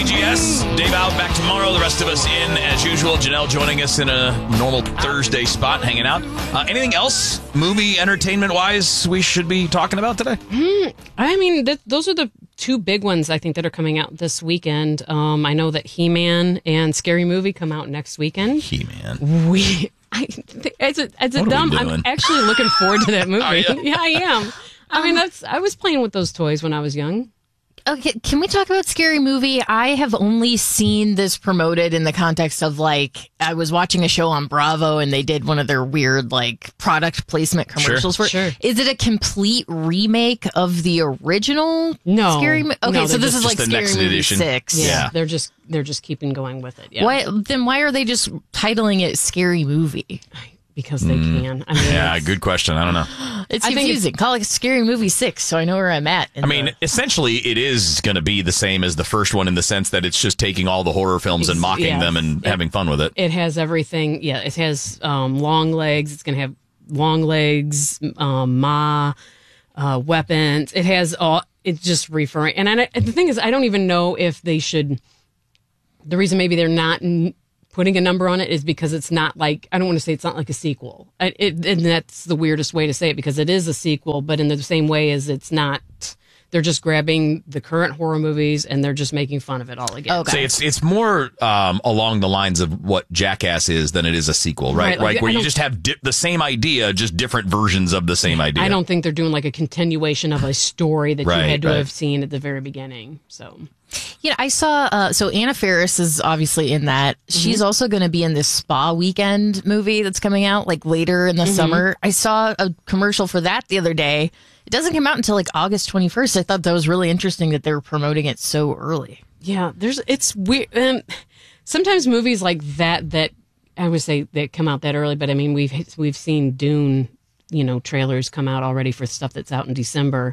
TGS. Dave out, back tomorrow. The rest of us in as usual. Janelle joining us in a normal Thursday spot, hanging out. Anything else, movie entertainment-wise, we should be talking about today? I mean, those are the two big ones, I think, that are coming out this weekend. I know that He-Man and Scary Movie come out next weekend. He-Man. I'm actually looking forward to that movie. Are you? Yeah, I am. I mean, I was playing with those toys when I was young. Okay, can we talk about Scary Movie? I have only seen this promoted in the context of, like, I was watching a show on Bravo and they did one of their weird, like, product placement commercials for it. Sure. Is it a complete remake of the original Scary Movie? Okay, No, so this just is like the Scary next Movie edition. 6. Yeah. They're just keeping going with it. Yeah. Why are they just titling it Scary Movie? Because they can. I mean, Yeah, good question. I don't know. It's confusing. Call it Scary Movie 6 so I know where I'm at. I mean, essentially, it is going to be the same as the first one in the sense that it's just taking all the horror films and mocking them and having fun with it. It has everything. Yeah, it has long legs. It's going to have long legs, weapons. It has all. It's just referring. And the thing is, I don't even know if they should. The reason maybe they're not putting a number on it is because it's not like, I don't want to say it's not like a sequel. And that's the weirdest way to say it, because it is a sequel, but in the same way as it's not. They're just grabbing the current horror movies and they're just making fun of it all again. Okay. So it's more along the lines of what Jackass is than it is a sequel, right? Right, like, where you just have the same idea, just different versions of the same idea. I don't think they're doing like a continuation of a story that you had to have seen at the very beginning. So, yeah, I saw. So Anna Faris is obviously in that. She's also going to be in this Spa Weekend movie that's coming out like later in the summer. I saw a commercial for that the other day. It doesn't come out until like August 21st. I thought that was really interesting that they were promoting it so early. Yeah, it's weird. Sometimes movies like that I would say that come out that early, but I mean we've seen Dune, trailers come out already for stuff that's out in December.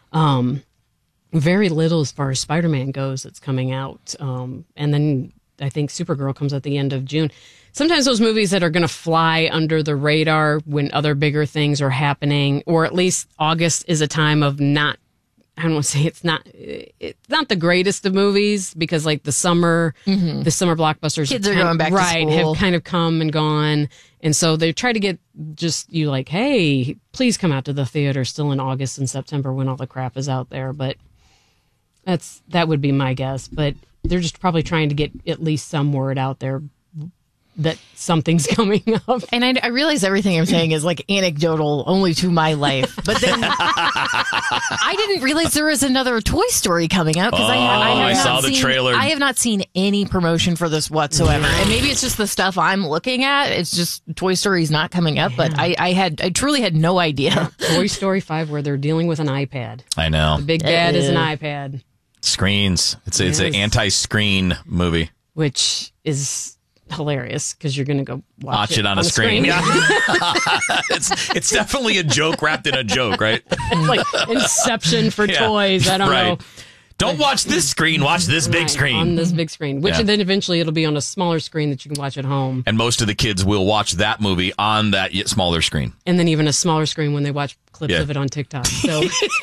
Very little as far as Spider-Man goes that's coming out, and then I think Supergirl comes at the end of June. Sometimes those movies that are going to fly under the radar when other bigger things are happening, or at least August is a time of not. I don't want to say it's not the greatest of movies, because like the summer blockbusters, kids are going back to school, have kind of come and gone, and so they try to get just you like, hey, please come out to the theater still in August and September when all the crap is out there. But that would be my guess. But they're just probably trying to get at least some word out there that something's coming up. And I realize everything I'm saying is like anecdotal only to my life. But then I didn't realize there was another Toy Story coming out, because I saw the trailer. I have not seen any promotion for this whatsoever. And maybe it's just the stuff I'm looking at. It's just Toy Story's not coming up, but I truly had no idea. Toy Story 5, where they're dealing with an iPad. I know. The big bad is an iPad. Screens. It's an anti-screen movie. Which is hilarious, because you're going to go watch it on a screen. Yeah. it's definitely a joke wrapped in a joke, right? Like Inception for toys. I don't know. Don't watch this screen. Watch this big screen. On this big screen, which then eventually it'll be on a smaller screen that you can watch at home. And most of the kids will watch that movie on that smaller screen. And then even a smaller screen when they watch clips of it on TikTok. So,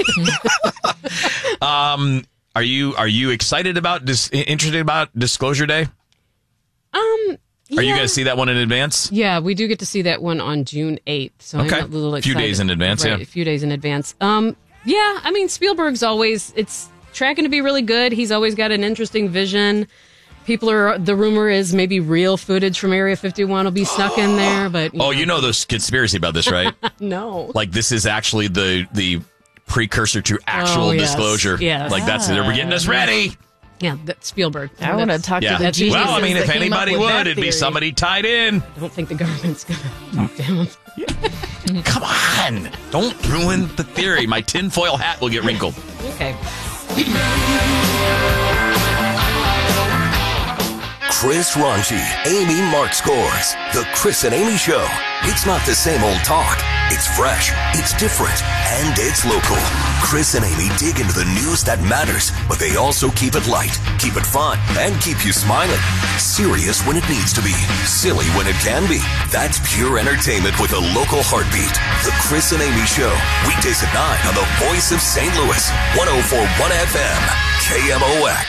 are you excited about interested about Disclosure Day? Yeah. Are you going to see that one in advance? Yeah, we do get to see that one on June 8th. So I'm a little excited. A few days in advance, right, a few days in advance. Yeah, I mean, Spielberg's it's tracking to be really good. He's always got an interesting vision. The rumor is maybe real footage from Area 51 will be snuck in there, but... You know the conspiracy about this, right? No. Like, this is actually the precursor to actual disclosure. Yes. Like, they're getting us ready. Yeah, that's Spielberg. I want to talk to the geniuses. Well, I mean, if anybody would, it'd be theory. Somebody tied in. I don't think the government's going to talk to him. Come on. Don't ruin the theory. My tinfoil hat will get wrinkled. Okay. Chris Ranchi, Amy Mark Scores. The Chris and Amy Show. It's not the same old talk. It's fresh, it's different, and it's local. Chris and Amy dig into the news that matters, but they also keep it light, keep it fun, and keep you smiling. Serious when it needs to be, silly when it can be. That's pure entertainment with a local heartbeat. The Chris and Amy Show. Weekdays at 9 on the Voice of St. Louis. 104.1 FM. KMOX.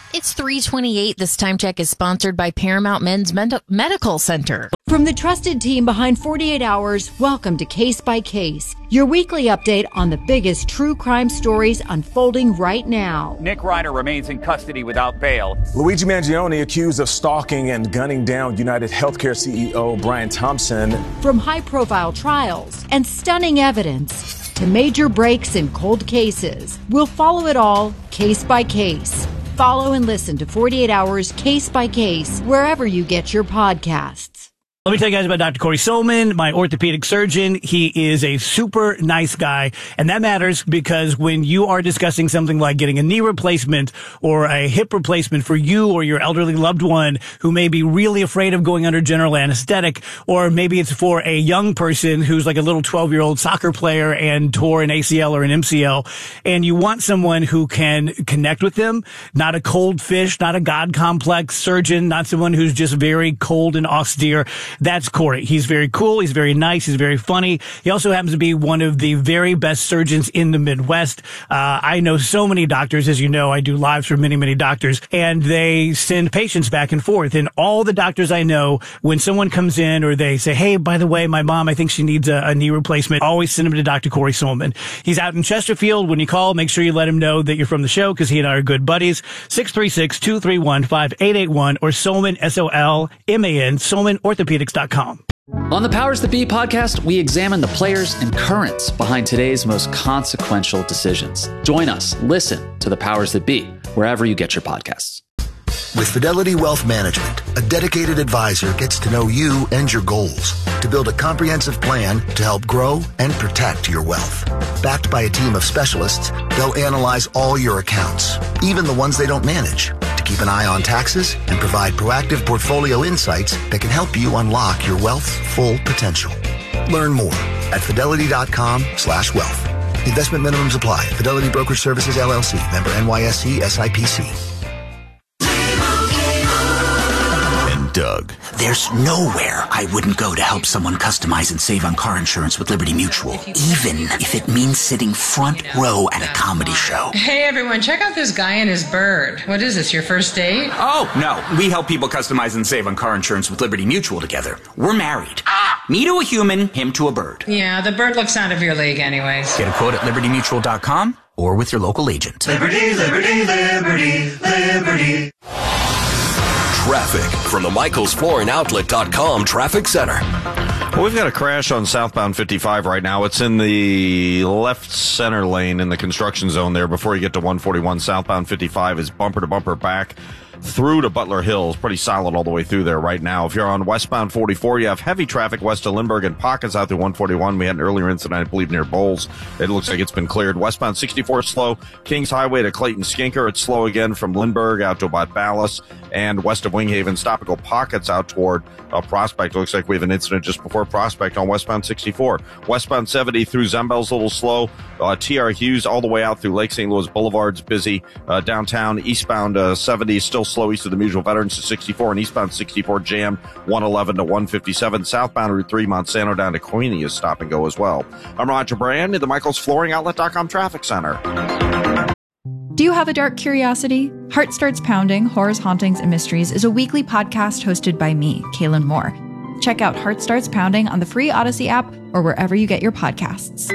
It's 3:28. This time check is sponsored by Paramount Men's Medical Center. From the trusted team behind 48 Hours, welcome to Case by Case, your weekly update on the biggest true crime stories unfolding right now. Nick Ryder remains in custody without bail. Luigi Mangione accused of stalking and gunning down United Healthcare CEO Brian Thompson. From high-profile trials and stunning evidence to major breaks in cold cases, we'll follow it all case by case. Follow and listen to 48 Hours Case by Case wherever you get your podcasts. Let me tell you guys about Dr. Corey Solman, my orthopedic surgeon. He is a super nice guy, and that matters because when you are discussing something like getting a knee replacement or a hip replacement for you or your elderly loved one who may be really afraid of going under general anesthetic, or maybe it's for a young person who's like a little 12-year-old soccer player and tore an ACL or an MCL, and you want someone who can connect with them, not a cold fish, not a God complex surgeon, not someone who's just very cold and austere. That's Corey. He's very cool. He's very nice. He's very funny. He also happens to be one of the very best surgeons in the Midwest. I know so many doctors. As you know, I do lives for many, many doctors, and they send patients back and forth. And all the doctors I know, when someone comes in or they say, hey, by the way, my mom, I think she needs a knee replacement, always send them to Dr. Corey Solman. He's out in Chesterfield. When you call, make sure you let him know that you're from the show because he and I are good buddies. 636-231-5881 or Solman, S-O-L-M-A-N, SolmanOrthopedics.com. On the Powers That Be podcast, we examine the players and currents behind today's most consequential decisions. Join us. Listen to the Powers That Be wherever you get your podcasts. With Fidelity Wealth Management, a dedicated advisor gets to know you and your goals to build a comprehensive plan to help grow and protect your wealth. Backed by a team of specialists, they'll analyze all your accounts, even the ones they don't manage, to keep an eye on taxes and provide proactive portfolio insights that can help you unlock your wealth's full potential. Learn more at fidelity.com/wealth. Investment minimums apply. Fidelity Brokerage Services, LLC. Member NYSE SIPC. Doug. There's nowhere I wouldn't go to help someone customize and save on car insurance with Liberty Mutual, even if it means sitting front row at a comedy show. Hey everyone, check out this guy and his bird. What is this, your first date? Oh, no. We help people customize and save on car insurance with Liberty Mutual together. We're married. Me to a human, him to a bird. Yeah, the bird looks out of your league anyways. Get a quote at libertymutual.com or with your local agent. Liberty, liberty, liberty, liberty. Traffic from the MichaelsFlooringOutlet.com Traffic Center. Well, we've got a crash on southbound 55 right now. It's in the left center lane in the construction zone there. Before you get to 141, southbound 55 is bumper to bumper back through to Butler Hills. Pretty solid all the way through there right now. If you're on westbound 44, you have heavy traffic west of Lindbergh and pockets out through 141. We had an earlier incident, I believe, near Bowles. It looks like it's been cleared. Westbound 64 slow. Kings Highway to Clayton Skinker. It's slow again from Lindbergh out to about Ballas. And west of Winghaven, stop and go pockets out toward Prospect. Looks like we have an incident just before Prospect on westbound 64. Westbound 70 through Zembel's a little slow. T.R. Hughes all the way out through Lake St. Louis Boulevard's busy. Downtown eastbound 70 is still slow east of the Mutual Veterans to 64, and eastbound 64 jammed 111 to 157. Southbound Route 3 Monsanto down to Queenie is stop and go as well. I'm Roger Brand at the MichaelsFlooringOutlet.com Traffic Center. Do you have a dark curiosity? Heart Starts Pounding, Horrors, Hauntings, and Mysteries is a weekly podcast hosted by me, Kaylin Moore. Check out Heart Starts Pounding on the free Odyssey app or wherever you get your podcasts.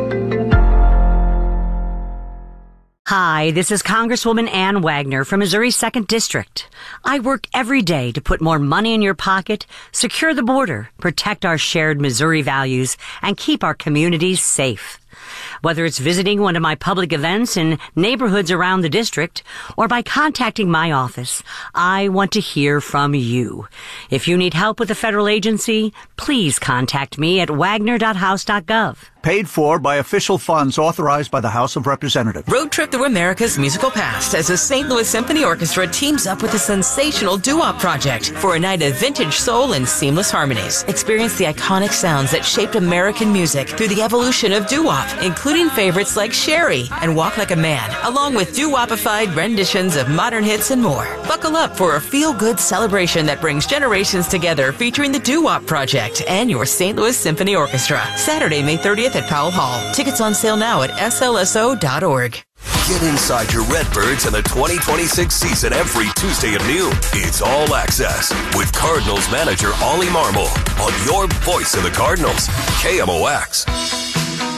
Hi, this is Congresswoman Ann Wagner from Missouri's 2nd District. I work every day to put more money in your pocket, secure the border, protect our shared Missouri values, and keep our communities safe. Whether it's visiting one of my public events in neighborhoods around the district or by contacting my office, I want to hear from you. If you need help with a federal agency, please contact me at wagner.house.gov. Paid for by official funds authorized by the House of Representatives. Road Trip Through America's Musical Past as the St. Louis Symphony Orchestra teams up with the sensational doo-wop project for a night of vintage soul and seamless harmonies. Experience the iconic sounds that shaped American music through the evolution of doo-wop, including favorites like Sherry and Walk Like a Man, along with doo-wopified renditions of modern hits and more. Buckle up for a feel-good celebration that brings generations together featuring the doo-wop project and your St. Louis Symphony Orchestra. Saturday, May 30th at Powell Hall. Tickets on sale now at slso.org. Get inside your Redbirds and the 2026 season every Tuesday at noon. It's All Access with Cardinals manager Ollie Marmol on your voice of the Cardinals, KMOX.